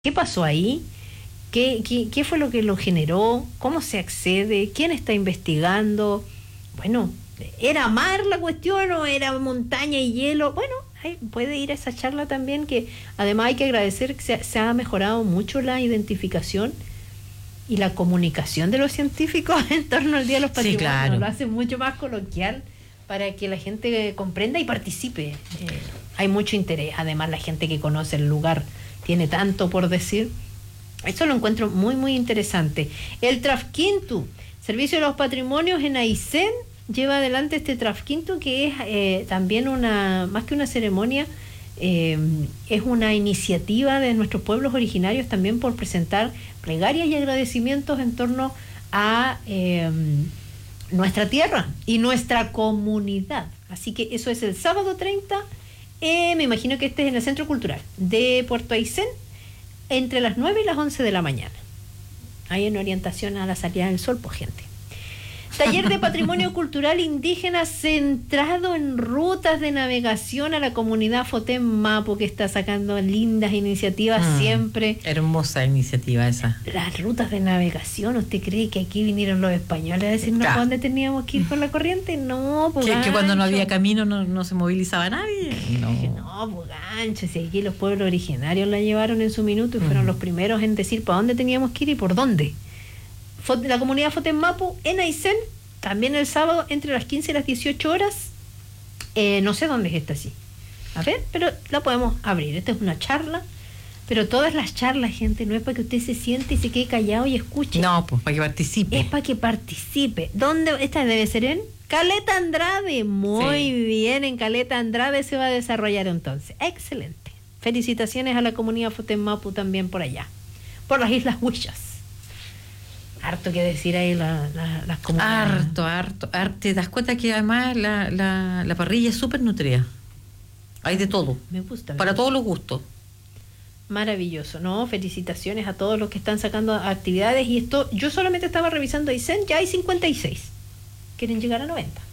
¿Qué pasó ahí? ¿Qué fue lo que lo generó? ¿Cómo se accede? ¿Quién está investigando? Bueno, ¿era mar la cuestión o era montaña y hielo? Bueno, puede ir a esa charla también, que además hay que agradecer que se ha mejorado mucho la identificación y la comunicación de los científicos en torno al Día de los Patrimonios. Sí, claro. Lo hace mucho más coloquial para que la gente comprenda y participe. Hay mucho interés. Además, la gente que conoce el lugar tiene tanto por decir. Eso lo encuentro muy, muy interesante. El Trafquintu, Servicio de los Patrimonios en Aysén, lleva adelante este Trafquintu, que es también más que una ceremonia, es una iniciativa de nuestros pueblos originarios también por presentar plegarias y agradecimientos en torno a nuestra tierra y nuestra comunidad. Así que eso es el sábado 30, me imagino que este es en el Centro Cultural de Puerto Aysén, entre las 9 y las 11 de la mañana. Ahí en orientación a la salida del sol, pues, gente. Taller de Patrimonio Cultural Indígena centrado en rutas de navegación a la comunidad Fotén Mapu, que está sacando lindas iniciativas siempre. Hermosa iniciativa esa. Las rutas de navegación, ¿usted cree que aquí vinieron los españoles a decirnos para dónde teníamos que ir por la corriente? No, pues que cuando no había camino no se movilizaba nadie. No, pues gancho, si aquí los pueblos originarios la llevaron en su minuto y fueron los primeros en decir para dónde teníamos que ir y por dónde. La comunidad Fotén Mapu en Aysén, también el sábado entre las 15 y las 18 horas. No sé dónde es esta, sí. A ver, pero la podemos abrir. Esta es una charla, pero todas las charlas, gente, no es para que usted se siente y se quede callado y escuche. No, pues para que participe. Es para que participe. ¿Dónde? Esta debe ser en Caleta Andrade. Muy bien, en Caleta Andrade se va a desarrollar entonces. Excelente. Felicitaciones a la comunidad Fotén Mapu también por allá, por las Islas Huillas. Harto que decir ahí las comunidades. Harto. Te das cuenta que además la parrilla es súper nutrida. Hay de todo. Me gusta. Para todos los gustos. Maravilloso, ¿no? Felicitaciones a todos los que están sacando actividades. Y esto, yo solamente estaba revisando Aysén, ya hay 56. Quieren llegar a 90.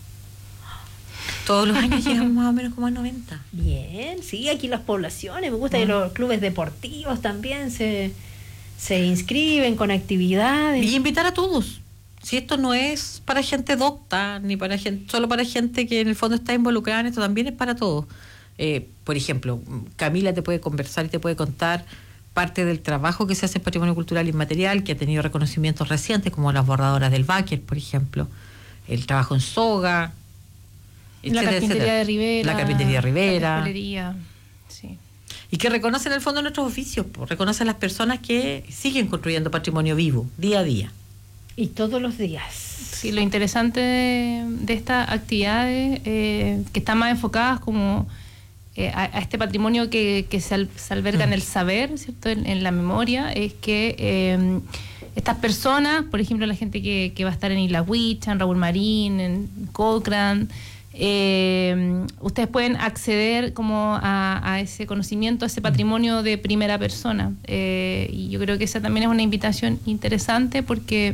Todos los años llegamos más o menos como a 90. Bien, sí, aquí las poblaciones. Me gusta que los clubes deportivos también se inscriben con actividades. Y invitar a todos. Si esto no es para gente docta, ni para gente, solo para gente que en el fondo está involucrada en esto, también es para todos. Por ejemplo, Camila te puede conversar y te puede contar parte del trabajo que se hace en Patrimonio Cultural Inmaterial, que ha tenido reconocimientos recientes, como las bordadoras del Báquer, por ejemplo, el trabajo en soga, la carpintería de Rivera, la carpintería de Rivera, la escuelería, sí. Y que reconocen en el fondo nuestros oficios, reconocen las personas que siguen construyendo patrimonio vivo, día a día. Y todos los días. Sí, lo interesante de estas actividades, que están más enfocadas como a este patrimonio que se alberga en el saber, ¿cierto? En la memoria, es que estas personas, por ejemplo, la gente que va a estar en Isla Huicha, en Raúl Marín, en Cochrane, ustedes pueden acceder como a ese conocimiento, a ese patrimonio de primera persona, y yo creo que esa también es una invitación interesante porque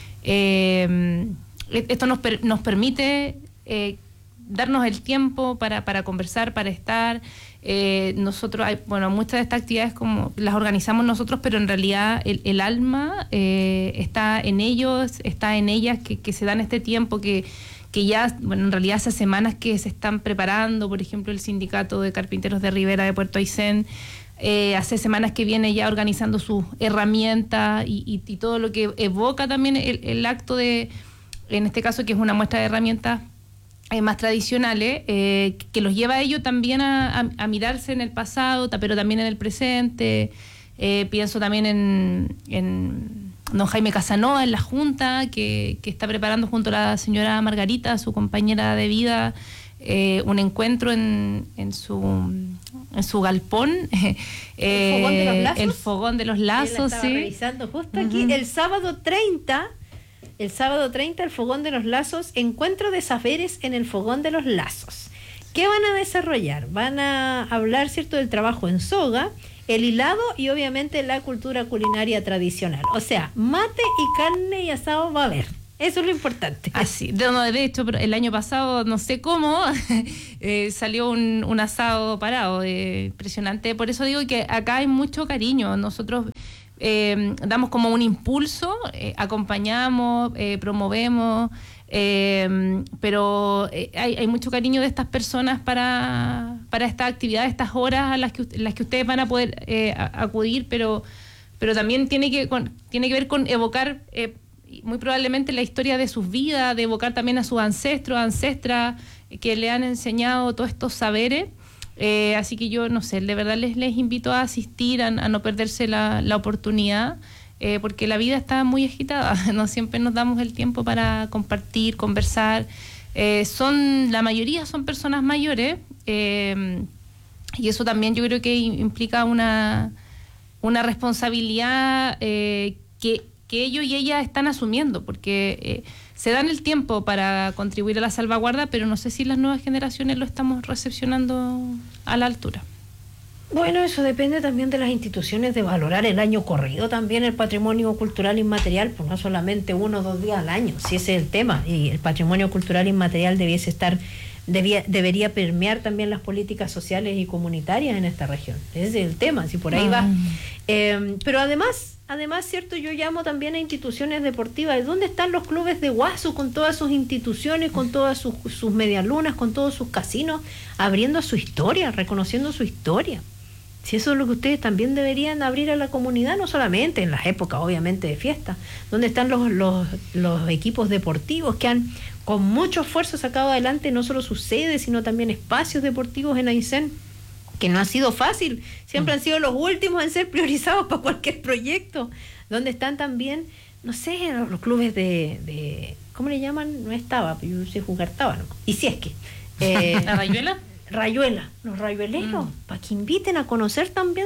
esto nos permite darnos el tiempo para conversar, para estar. Nosotros, muchas de estas actividades como las organizamos nosotros, pero en realidad el alma está en ellos, está en ellas que se dan este tiempo que ya, en realidad hace semanas que se están preparando. Por ejemplo, el Sindicato de Carpinteros de Rivera de Puerto Aysén hace semanas que viene ya organizando sus herramientas y todo lo que evoca también el acto de, en este caso, que es una muestra de herramientas más tradicionales, que los lleva a ellos también a mirarse en el pasado, pero también en el presente. Pienso también en don Jaime Casanova en la Junta, que está preparando junto a la señora Margarita, su compañera de vida, un encuentro en su galpón. ¿El Fogón de los Lazos? Estaba revisando justo aquí. El sábado 30, el Fogón de los Lazos, encuentro de saberes en el Fogón de los Lazos. ¿Qué van a desarrollar? Van a hablar, ¿cierto?, del trabajo en soga, el hilado y obviamente la cultura culinaria tradicional. O sea, mate y carne y asado va a haber. Eso es lo importante. Así, de hecho, pero el año pasado, no sé cómo, salió un asado parado, impresionante. Por eso digo que acá hay mucho cariño. Nosotros damos como un impulso, acompañamos, promovemos, pero hay mucho cariño de estas personas para esta actividad, estas horas a las que ustedes van a poder acudir, pero también tiene que ver con evocar muy probablemente la historia de sus vidas, de evocar también a sus ancestros, ancestras que le han enseñado todos estos saberes. Así que yo, no sé, de verdad les invito a asistir, a no perderse la oportunidad, porque la vida está muy agitada, no siempre nos damos el tiempo para compartir, conversar. La mayoría son personas mayores, y eso también yo creo que implica una responsabilidad que ellos y ellas están asumiendo, porque se dan el tiempo para contribuir a la salvaguarda, pero no sé si las nuevas generaciones lo estamos recepcionando a la altura. Bueno, eso depende también de las instituciones, de valorar el año corrido también el patrimonio cultural inmaterial, pues no solamente 1 o 2 días al año, si ese es el tema, y el patrimonio cultural inmaterial debería permear también las políticas sociales y comunitarias en esta región. Ese es el tema, si por ahí va. Pero además, cierto, yo llamo también a instituciones deportivas. ¿Dónde están los clubes de Guasu con todas sus instituciones, con todas sus medialunas, con todos sus casinos, abriendo su historia, reconociendo su historia? Si eso es lo que ustedes también deberían abrir a la comunidad, no solamente en las épocas, obviamente, de fiesta. ¿Dónde están los equipos deportivos que han, con mucho esfuerzo, sacado adelante no solo sus sedes, sino también espacios deportivos en Aysén? Que no ha sido fácil, siempre han sido los últimos en ser priorizados para cualquier proyecto. Donde están también, no sé, los clubes de ¿cómo le llaman? No estaba, yo sé jugar tábano. Y si es que ¿La Rayuela? Rayuela, los rayueleros, para que inviten a conocer también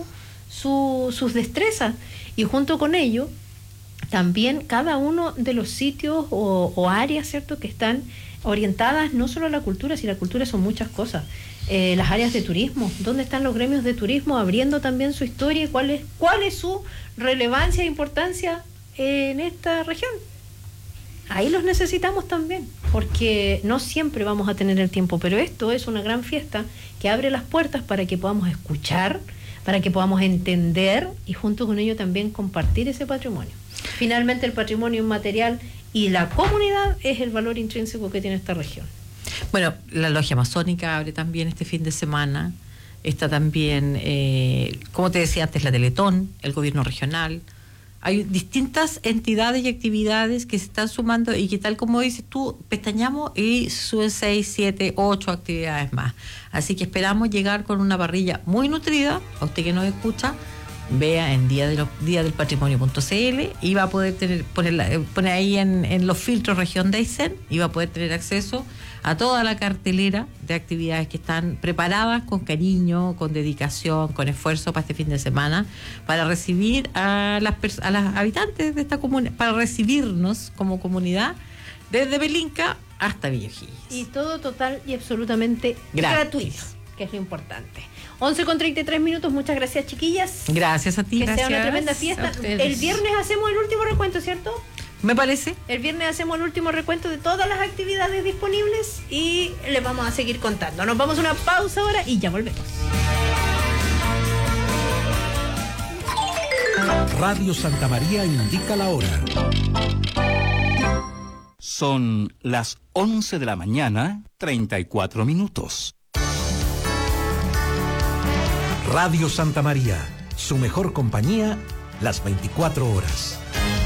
sus destrezas. Y junto con ello, también cada uno de los sitios o áreas, ¿cierto?, que están orientadas no solo a la cultura, si la cultura son muchas cosas. Las áreas de turismo, ¿dónde están los gremios de turismo abriendo también su historia y cuál es su relevancia e importancia en esta región? Ahí los necesitamos también, porque no siempre vamos a tener el tiempo, pero esto es una gran fiesta que abre las puertas para que podamos escuchar, para que podamos entender y junto con ello también compartir ese patrimonio. Finalmente, el patrimonio inmaterial y la comunidad es el valor intrínseco que tiene esta región. Bueno, la Logia Masónica abre también este fin de semana. Está también, como te decía antes, la Teletón, el gobierno regional. Hay distintas entidades y actividades que se están sumando y que, tal como dices tú, pestañamos y suben 6, 7, 8 actividades más. Así que esperamos llegar con una parrilla muy nutrida. A usted que nos escucha, vea en diadelpatrimonio.cl y va a poder poner ahí en los filtros región de Aysén y va a poder tener acceso a toda la cartelera de actividades que están preparadas con cariño, con dedicación, con esfuerzo para este fin de semana, para recibir a las habitantes de esta comunidad, para recibirnos como comunidad desde Belinca hasta Villa O'Higgins. Y todo total y absolutamente gratuito, que es lo importante. 11:33, muchas gracias, chiquillas. Gracias a ti. Que gracias sea una tremenda fiesta. El viernes hacemos el último recuento, ¿cierto? Me parece. El viernes hacemos el último recuento de todas las actividades disponibles y les vamos a seguir contando. Nos vamos a una pausa ahora y ya volvemos. Radio Santa María indica la hora. Son las 11 de la mañana, 34 minutos. Radio Santa María, su mejor compañía, las 24 horas.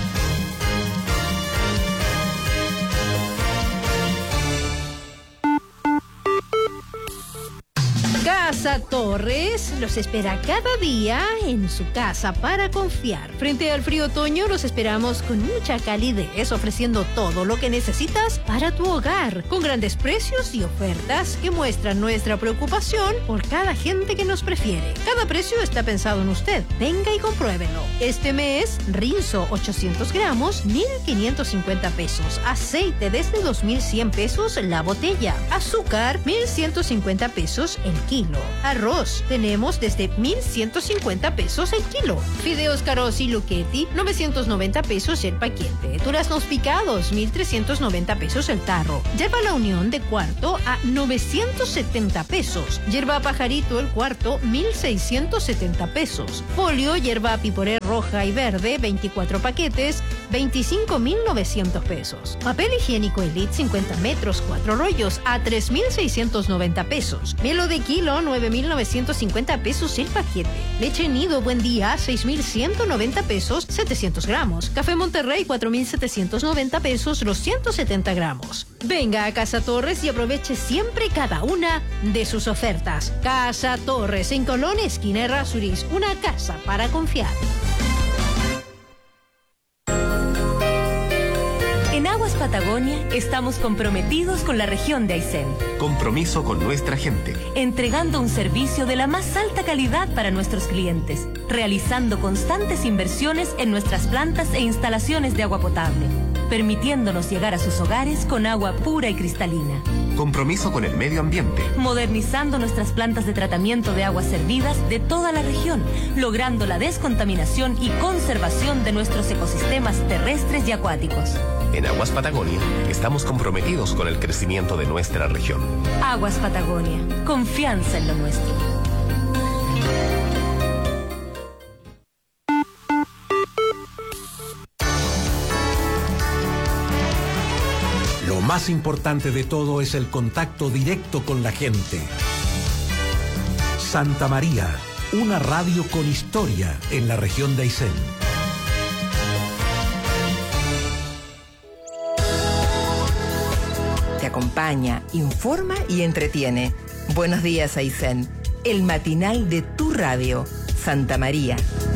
Casa Torres los espera cada día en su casa para confiar. Frente al frío otoño los esperamos con mucha calidez, ofreciendo todo lo que necesitas para tu hogar, con grandes precios y ofertas que muestran nuestra preocupación por cada gente que nos prefiere. Cada precio está pensado en usted. Venga y compruébelo. Este mes, Rinzo 800 gramos, 1,550 pesos. Aceite desde 2,100 pesos la botella. Azúcar, 1,150 pesos el kilo. Arroz, tenemos desde 1,150 pesos el kilo. Fideos Carosi Luchetti, 990 pesos el paquete. Duraznos picados, 1,390 pesos el tarro. Yerba La Unión de cuarto a 970 pesos. Yerba Pajarito el cuarto, 1,670 pesos. Folio, yerba piporé roja y verde, 24 paquetes, 25,900 pesos. Papel higiénico Elite 50 metros, 4 rollos a 3,690 pesos. Melo de kilo, 9,950 pesos el paquete. Leche Nido Buen Día, 6,190 pesos, 700 gramos. Café Monterrey, 4,790 pesos, los 170 gramos. Venga a Casa Torres y aproveche siempre cada una de sus ofertas. Casa Torres, en Colón, esquina Errázuriz, una casa para confiar. En Aguas Patagonia estamos comprometidos con la región de Aysén. Compromiso con nuestra gente. Entregando un servicio de la más alta calidad para nuestros clientes. Realizando constantes inversiones en nuestras plantas e instalaciones de agua potable. Permitiéndonos llegar a sus hogares con agua pura y cristalina. Compromiso con el medio ambiente. Modernizando nuestras plantas de tratamiento de aguas servidas de toda la región, logrando la descontaminación y conservación de nuestros ecosistemas terrestres y acuáticos. En Aguas Patagonia estamos comprometidos con el crecimiento de nuestra región. Aguas Patagonia, confianza en lo nuestro. Lo más importante de todo es el contacto directo con la gente. Santa María, una radio con historia en la región de Aysén. Te acompaña, informa y entretiene. Buenos días, Aysén. El matinal de tu radio, Santa María.